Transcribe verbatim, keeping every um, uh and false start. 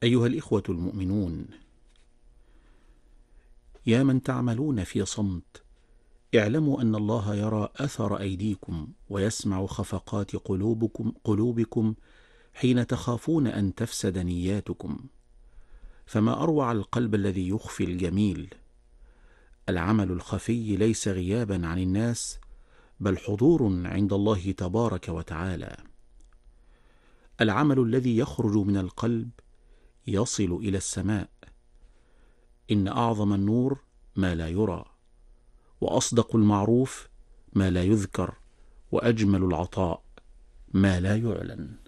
أيها الإخوة المؤمنون، يا من تعملون في صمت، اعلموا أن الله يرى أثر أيديكم ويسمع خفقات قلوبكم, قلوبكم حين تخافون أن تفسد نياتكم. فما أروع القلب الذي يخفي الجميل. العمل الخفي ليس غيابا عن الناس، بل حضور عند الله تبارك وتعالى. العمل الذي يخرج من القلب يصل إلى السماء. إن أعظم النور ما لا يرى، وأصدق المعروف ما لا يذكر، وأجمل العطاء ما لا يعلن.